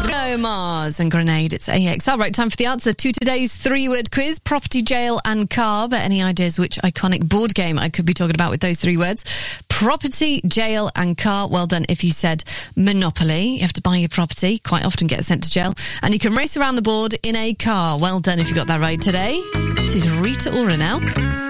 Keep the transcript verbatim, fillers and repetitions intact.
Bruno Mars and Grenade. It's A X L. Right, time for the answer to today's three-word quiz. Property, jail and car. But any ideas which iconic board game I could be talking about with those three words? Property, jail and car. Well done if you said Monopoly. You have to buy your property, quite often get sent to jail. And you can race around the board in a car. Well done if you got that right today. This is Rita Ora now.